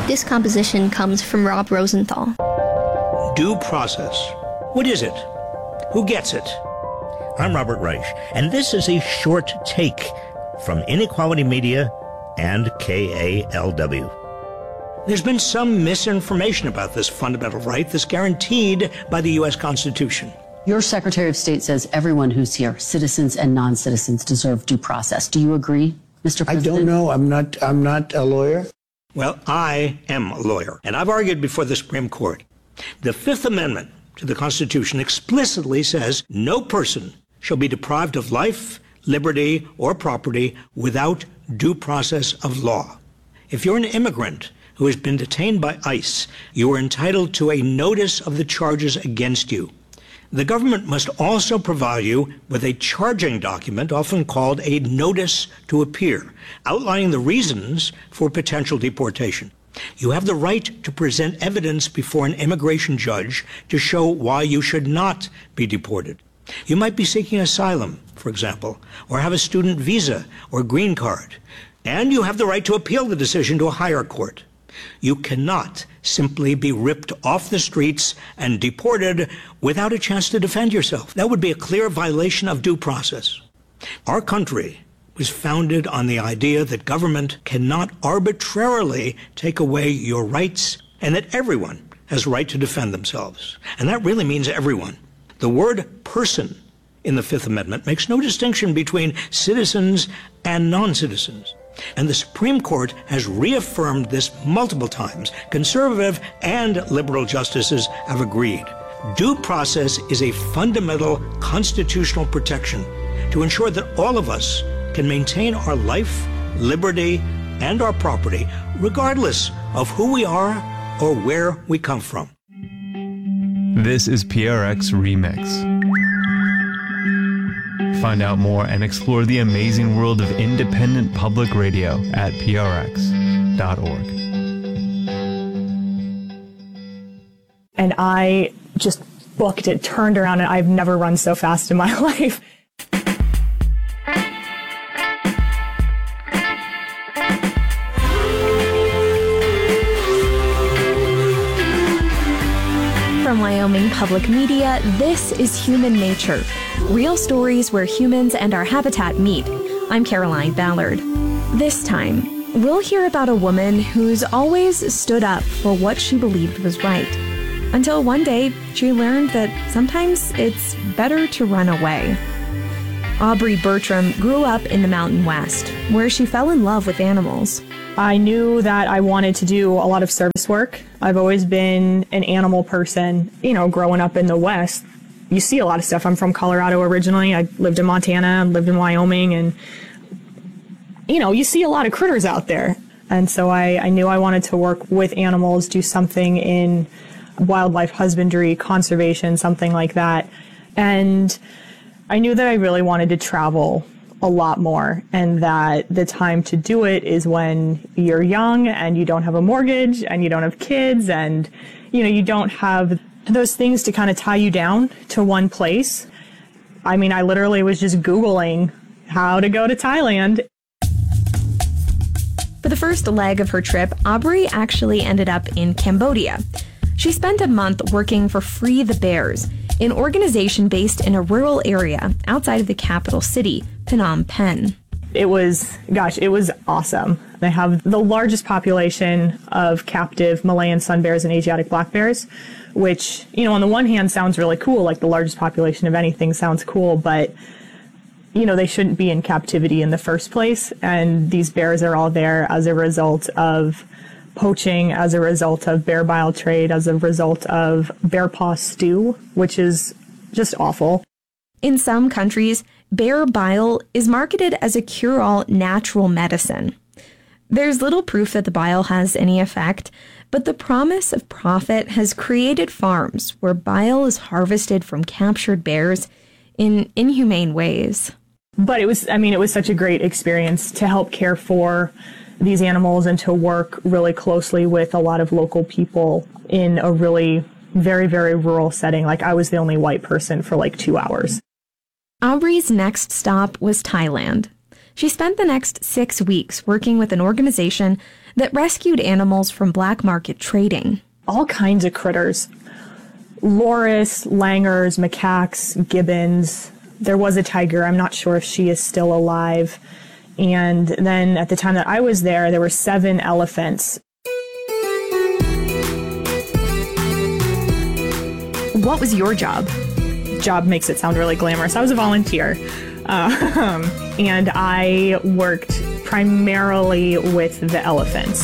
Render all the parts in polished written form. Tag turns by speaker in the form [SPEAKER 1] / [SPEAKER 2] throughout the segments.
[SPEAKER 1] This composition comes from Rob Rosenthal.
[SPEAKER 2] Due process. What is it? Who gets it? I'm Robert Reich, and this is a short take from Inequality Media and KALW. There's been some misinformation about this fundamental right that's guaranteed by the U.S. Constitution.
[SPEAKER 3] Your Secretary of State says everyone who's here, citizens and non-citizens, deserve due process. Do you agree, Mr. President?
[SPEAKER 4] I don't know. I'm not a lawyer.
[SPEAKER 2] Well, I am a lawyer, and I've argued before the Supreme Court. The Fifth Amendment to the Constitution explicitly says no person shall be deprived of life, liberty, or property without due process of law. If you're an immigrant who has been detained by ICE, you are entitled to a notice of the charges against you. The government must also provide you with a charging document, often called a notice to appear, outlining the reasons for potential deportation. You have the right to present evidence before an immigration judge to show why you should not be deported. You might be seeking asylum, for example, or have a student visa or green card, and you have the right to appeal the decision to a higher court. You cannot simply be ripped off the streets and deported without a chance to defend yourself. That would be a clear violation of due process. Our country was founded on the idea that government cannot arbitrarily take away your rights and that everyone has a right to defend themselves. And that really means everyone. The word person in the Fifth Amendment makes no distinction between citizens and non-citizens. And the Supreme Court has reaffirmed this multiple times. Conservative and liberal justices have agreed. Due process is a fundamental constitutional protection to ensure that all of us can maintain our life, liberty, and our property, regardless of who we are or where we come from.
[SPEAKER 5] This is PRX Remix. Find out more and explore the amazing world of independent public radio at prx.org.
[SPEAKER 6] And I just booked it, turned around, and I've never run so fast in my life.
[SPEAKER 7] From Wyoming Public Media, this is Human Nature, real stories where humans and our habitat meet. I'm Caroline Ballard. This time, we'll hear about a woman who's always stood up for what she believed was right. Until one day, she learned that sometimes it's better to run away. Aubrey Bertram grew up in the Mountain West, where she fell in love with animals.
[SPEAKER 6] I knew that I wanted to do a lot of service work. I've always been an animal person. You know, growing up in the West, you see a lot of stuff. I'm from Colorado originally. I lived in Montana, lived in Wyoming, and, you know, you see a lot of critters out there. And so I knew I wanted to work with animals, do something in wildlife husbandry, conservation, something like that. And I knew that I really wanted to travel a lot more, and that the time to do it is when you're young and you don't have a mortgage and you don't have kids and, you know, you don't have those things to kind of tie you down to one place. I mean, I literally was just Googling how to go to Thailand.
[SPEAKER 7] For the first leg of her trip, Aubrey actually ended up in Cambodia. She spent a month working for Free the Bears, an organization based in a rural area outside of the capital city, Phnom Penh.
[SPEAKER 6] It was awesome. They have the largest population of captive Malayan sun bears and Asiatic black bears, which, you know, on the one hand sounds really cool, like the largest population of anything sounds cool, but, you know, they shouldn't be in captivity in the first place. And these bears are all there as a result of poaching, as a result of bear bile trade, as a result of bear paw stew, which is just awful.
[SPEAKER 7] In some countries, bear bile is marketed as a cure-all natural medicine. There's little proof that the bile has any effect, but the promise of profit has created farms where bile is harvested from captured bears in inhumane ways.
[SPEAKER 6] But it was such a great experience to help care for these animals and to work really closely with a lot of local people in a really very, very rural setting. Like, I was the only white person for like 2 hours.
[SPEAKER 7] Aubrey's next stop was Thailand. She spent the next 6 weeks working with an organization that rescued animals from black market trading.
[SPEAKER 6] All kinds of critters. Loris, langurs, macaques, gibbons. There was a tiger. I'm not sure if she is still alive. And then at the time that I was there were 7 elephants.
[SPEAKER 7] What was your job?
[SPEAKER 6] Job makes it sound really glamorous. I was a volunteer. And I worked primarily with the elephants.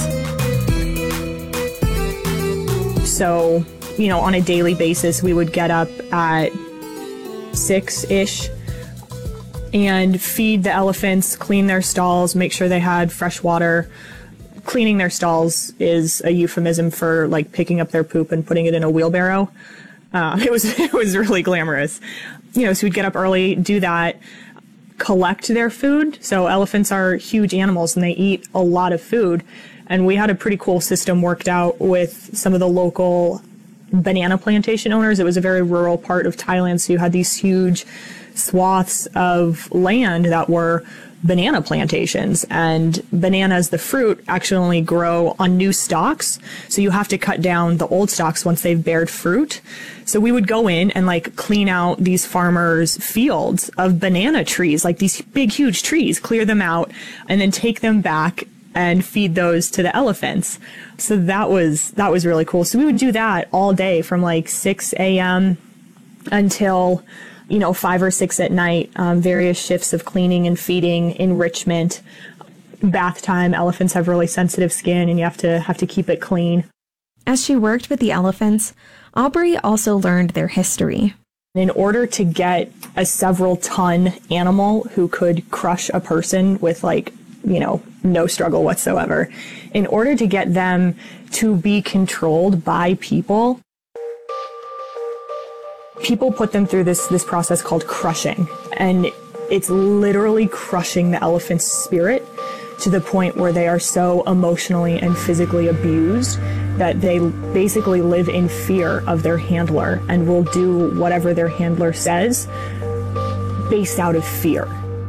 [SPEAKER 6] So, on a daily basis, we would get up at 6-ish and feed the elephants, clean their stalls, make sure they had fresh water. Cleaning their stalls is a euphemism for like picking up their poop and putting it in a wheelbarrow. It was really glamorous. So we'd get up early, do that, collect their food. So elephants are huge animals and they eat a lot of food. And we had a pretty cool system worked out with some of the local banana plantation owners. It was a very rural part of Thailand. So you had these huge swaths of land that were banana plantations, and bananas, the fruit, actually only grow on new stalks. So you have to cut down the old stalks once they've bared fruit. So we would go in and like clean out these farmers' fields of banana trees, like these big, huge trees, clear them out and then take them back and feed those to the elephants. So that was really cool. So we would do that all day from like 6 a.m. until 5 or 6 at night, various shifts of cleaning and feeding, enrichment, bath time. Elephants have really sensitive skin and you have to keep it clean.
[SPEAKER 7] As she worked with the elephants, Aubrey also learned their history.
[SPEAKER 6] In order to get a several ton animal who could crush a person with no struggle whatsoever, in order to get them to be controlled by people put them through this process called crushing. And it's literally crushing the elephant's spirit to the point where they are so emotionally and physically abused that they basically live in fear of their handler and will do whatever their handler says based out of fear.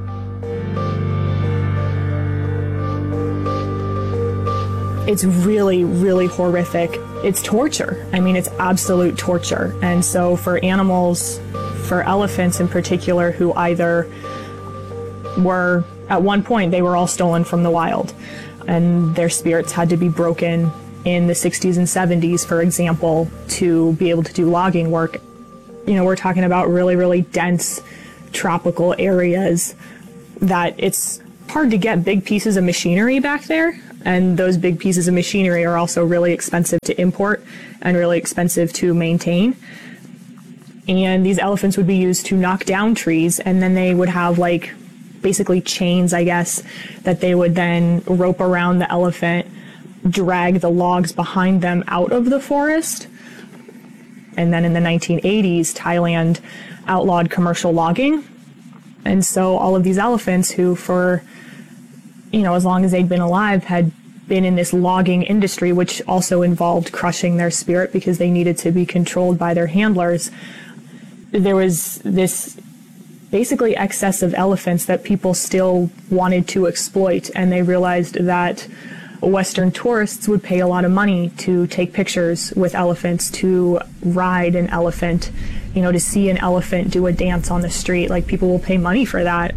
[SPEAKER 6] It's really, really horrific. It's torture. I mean, it's absolute torture. And so for animals, for elephants in particular, who either were, at one point, they were all stolen from the wild, and their spirits had to be broken in the 60s and 70s, for example, to be able to do logging work. We're talking about really, really dense tropical areas that it's hard to get big pieces of machinery back there. And those big pieces of machinery are also really expensive to import and really expensive to maintain. And these elephants would be used to knock down trees, and then they would have basically chains, I guess, that they would then rope around the elephant, drag the logs behind them out of the forest. And then in the 1980s, Thailand outlawed commercial logging. And so all of these elephants who for as long as they'd been alive, had been in this logging industry, which also involved crushing their spirit because they needed to be controlled by their handlers. There was this basically excess of elephants that people still wanted to exploit, and they realized that Western tourists would pay a lot of money to take pictures with elephants, to ride an elephant, to see an elephant do a dance on the street. People will pay money for that.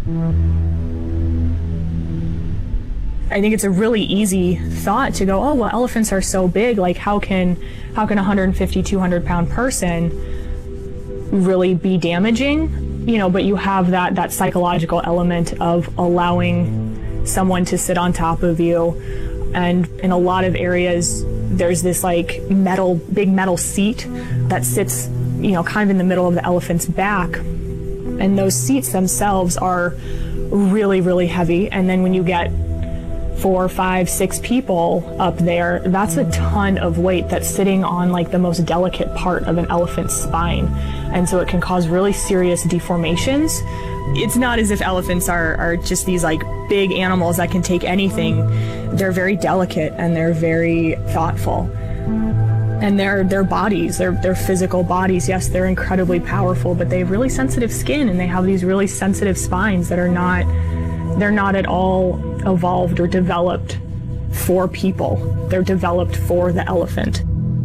[SPEAKER 6] I think it's a really easy thought to go, oh, well, elephants are so big, how can a 150, 200 pound person really be damaging? But you have that psychological element of allowing someone to sit on top of you. And in a lot of areas, there's this big metal seat that sits, kind of in the middle of the elephant's back. And those seats themselves are really, really heavy. And then when you get 4, 5, 6 people up there, that's a ton of weight that's sitting on the most delicate part of an elephant's spine. And so it can cause really serious deformations. It's not as if elephants are just these big animals that can take anything. They're very delicate and they're very thoughtful. And their bodies, their physical bodies, yes, they're incredibly powerful, but they have really sensitive skin and they have these really sensitive spines that are not They're not at all evolved or developed for people. They're developed for the elephant.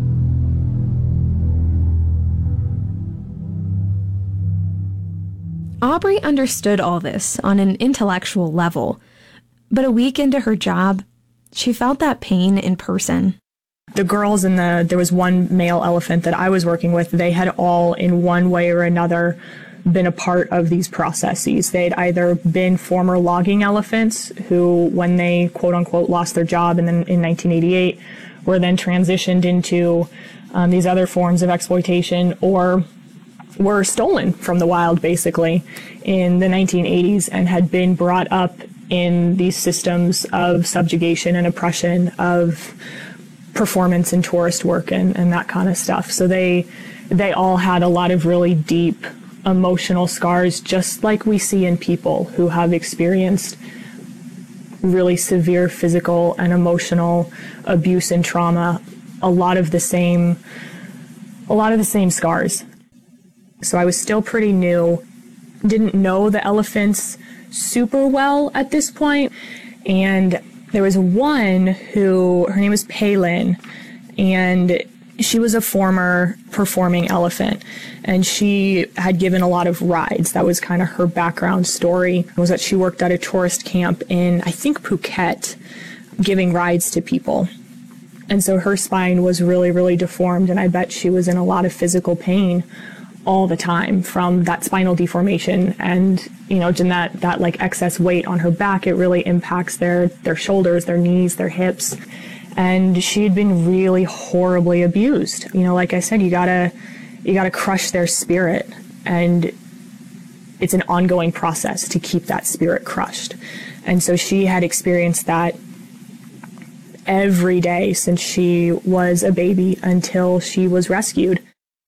[SPEAKER 7] Aubrey understood all this on an intellectual level, but a week into her job, she felt that pain in person.
[SPEAKER 6] The girls there was one male elephant that I was working with, they had all in one way or another been a part of these processes. They'd either been former logging elephants who, when they quote unquote lost their job in 1988, were then transitioned into these other forms of exploitation, or were stolen from the wild basically in the 1980s and had been brought up in these systems of subjugation and oppression of performance and tourist work and that kind of stuff. So they all had a lot of really deep emotional scars, just like we see in people who have experienced really severe physical and emotional abuse and trauma, a lot of the same scars. So I was still pretty new, didn't know the elephants super well at this point. And there was one who, her name was Palin, and she was a former performing elephant, and she had given a lot of rides. That was kind of her background story, was that she worked at a tourist camp in, I think, Phuket, giving rides to people. And so her spine was really, really deformed, and I bet she was in a lot of physical pain all the time from that spinal deformation. And, you know, that like excess weight on her back, it really impacts their shoulders, their knees, their hips. And she had been really horribly abused. You know, like I said, you gotta crush their spirit, and it's an ongoing process to keep that spirit crushed. And so she had experienced that every day since she was a baby until she was rescued.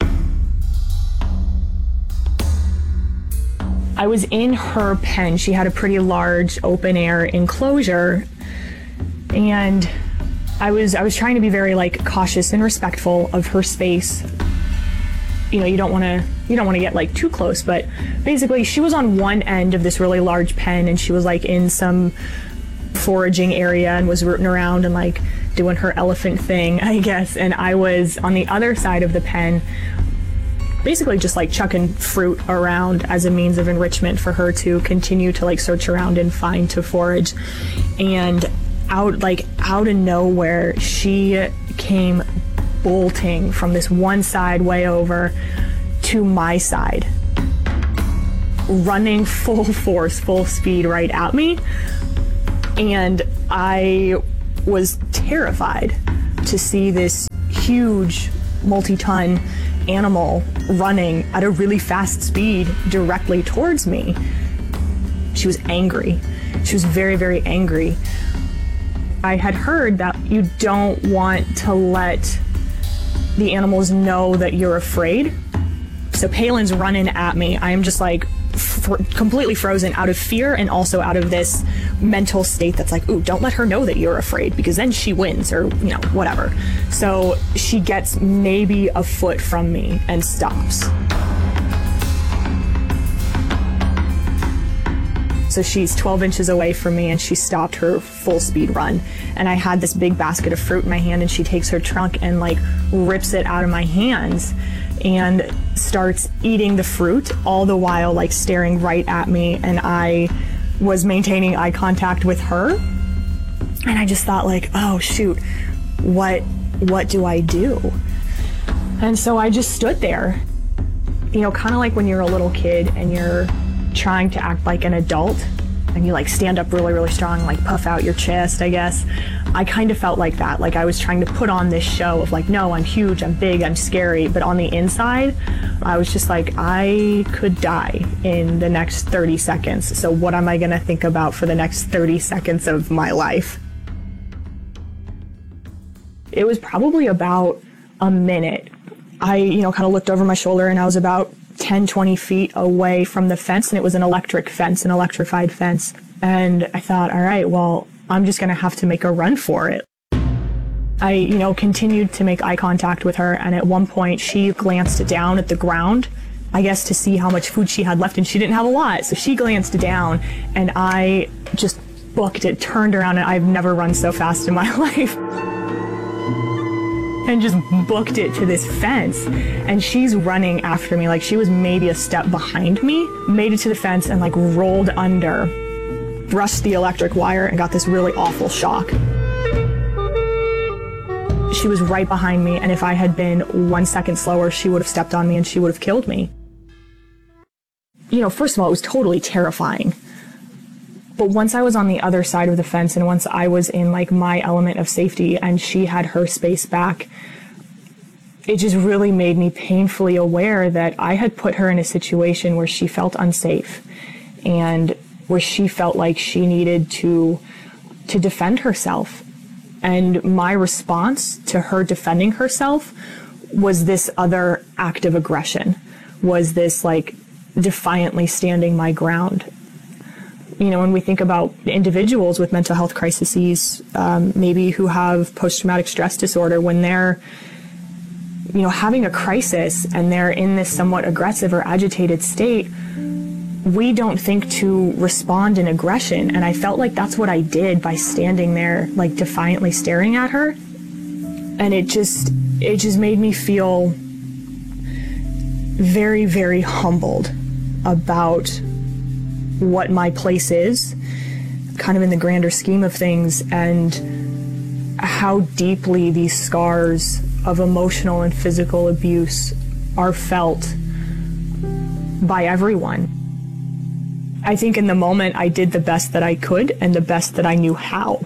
[SPEAKER 6] I was in her pen. She had a pretty large open air enclosure, and I was trying to be very like cautious and respectful of her space. You know, you don't want to get like too close, but basically she was on one end of this really large pen, and she was like in some foraging area and was rooting around and like doing her elephant thing, I guess. And I was on the other side of the pen, basically just like chucking fruit around as a means of enrichment for her to continue to like search around and find to forage. And out of nowhere, she came bolting from this one side way over to my side, running full force, full speed right at me. And I was terrified to see this huge multi-ton animal running at a really fast speed directly towards me. She was angry. She was very, very angry. I had heard that you don't want to let the animals know that you're afraid. So Palin's running at me. I am just like completely frozen out of fear, and also out of this mental state that's like, ooh, don't let her know that you're afraid, because then she wins, or, you know, whatever. So she gets maybe a foot from me and stops. So she's 12 inches away from me, and she stopped her full speed run. And I had this big basket of fruit in my hand, and she takes her trunk and like rips it out of my hands and starts eating the fruit, all the while like staring right at me. And I was maintaining eye contact with her, and I just thought like, oh shoot, what do I do? And so I just stood there, you know, kind of like when you're a little kid and you're trying to act like an adult, and you like stand up really, really strong, like puff out your chest, I guess. I kind of felt like that. Like I was trying to put on this show of like, no, I'm huge, I'm big, I'm scary. But on the inside, I was just like, I could die in the next 30 seconds. So what am I gonna think about for the next 30 seconds of my life? It was probably about a minute. I, you know, kind of looked over my shoulder, and I was about 10, 20 feet away from the fence, and it was an electric fence, an electrified fence. And I thought, all right, well, I'm just gonna have to make a run for it. I, you know, continued to make eye contact with her, and at one point she glanced down at the ground I guess, to see how much food she had left, and she didn't have a lot. So she glanced down, and I just booked it, turned around, and I've never run so fast in my life. And just booked it to this fence. And she's running after me, like she was maybe a step behind me, made it to the fence and like rolled under, brushed the electric wire and got this really awful shock. She was right behind me, and if I had been 1 second slower, she would have stepped on me and she would have killed me. You know, first of all, it was totally terrifying. But once I was on the other side of the fence, and once I was in like my element of safety and she had her space back, it just really made me painfully aware that I had put her in a situation where she felt unsafe and where she felt like she needed to defend herself. And my response to her defending herself was this other act of aggression, was this like defiantly standing my ground. You know, when we think about individuals with mental health crises, maybe who have post-traumatic stress disorder, when they're, you know, having a crisis and they're in this somewhat aggressive or agitated state, we don't think to respond in aggression. And I felt like that's what I did by standing there, like defiantly staring at her. And it just made me feel very, very humbled about what my place is, kind of in the grander scheme of things, and how deeply these scars of emotional and physical abuse are felt by everyone. I think in the moment I did the best that I could and the best that I knew how.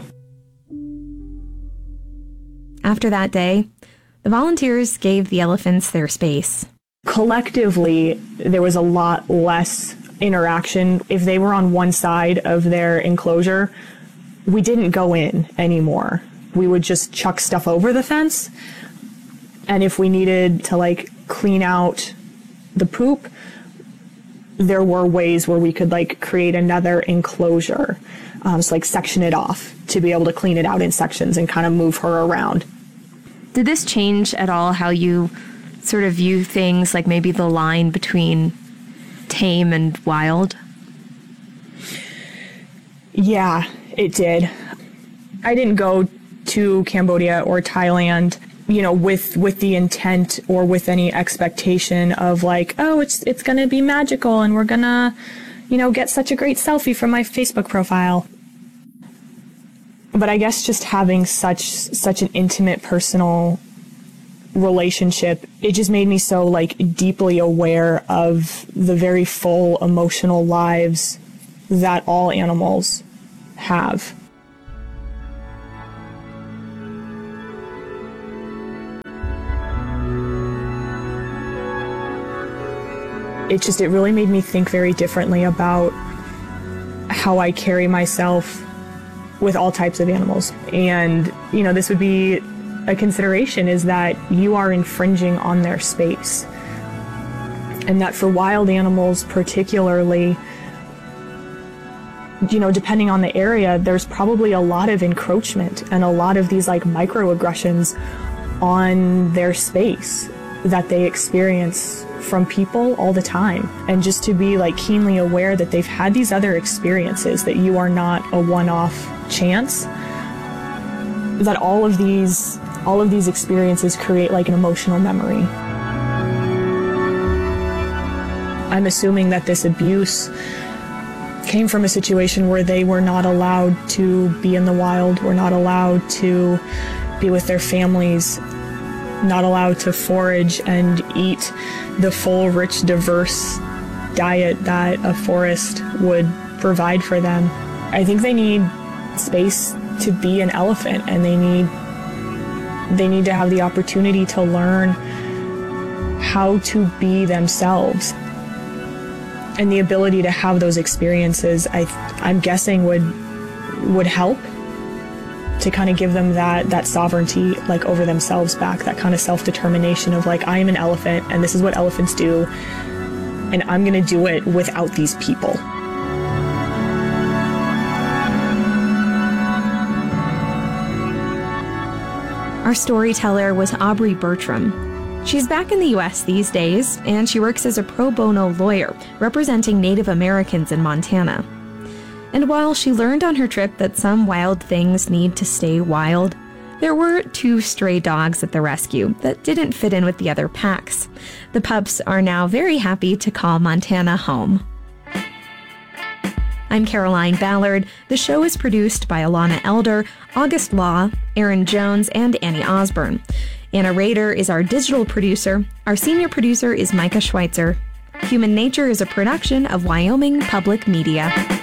[SPEAKER 7] After that day, the volunteers gave the elephants their space.
[SPEAKER 6] Collectively, there was a lot less interaction. If they were on one side of their enclosure, we didn't go in anymore. We would just chuck stuff over the fence. And if we needed to like clean out the poop, there were ways where we could like create another enclosure, so like section it off to be able to clean it out in sections and kind of move her around.
[SPEAKER 7] Did this change at all how you sort of view things, like maybe the line between tame and wild?
[SPEAKER 6] Yeah, it did. I didn't go to Cambodia or Thailand, you know, with the intent or with any expectation of like, oh, it's going to be magical and we're going to, you know, get such a great selfie from my Facebook profile. But I guess just having such an intimate personal relationship, it just made me so like deeply aware of the very full emotional lives that all animals have. It really made me think very differently about how I carry myself with all types of animals. And, you know, this would be a consideration, is that you are infringing on their space. And that for wild animals particularly, you know, depending on the area, there's probably a lot of encroachment and a lot of these like microaggressions on their space that they experience from people all the time. And just to be like keenly aware that they've had these other experiences, that you are not a one-off chance, that all of these experiences create like an emotional memory. I'm assuming that this abuse came from a situation where they were not allowed to be in the wild, were not allowed to be with their families, not allowed to forage and eat the full, rich, diverse diet that a forest would provide for them. I think they need space to be an elephant, and they need to have the opportunity to learn how to be themselves. And the ability to have those experiences, I'm guessing would help to kind of give them that sovereignty, like over themselves back, that kind of self-determination of like, I am an elephant and this is what elephants do, and I'm gonna do it without these people.
[SPEAKER 7] Our storyteller was Aubrey Bertram. She's back in the U.S. these days, and she works as a pro bono lawyer representing Native Americans in Montana. And while she learned on her trip that some wild things need to stay wild, there were 2 stray dogs at the rescue that didn't fit in with the other packs. The pups are now very happy to call Montana home. I'm Caroline Ballard. The show is produced by Alana Elder, August Law, Aaron Jones, and Annie Osborne. Anna Rader is our digital producer. Our senior producer is Micah Schweitzer. Human Nature is a production of Wyoming Public Media.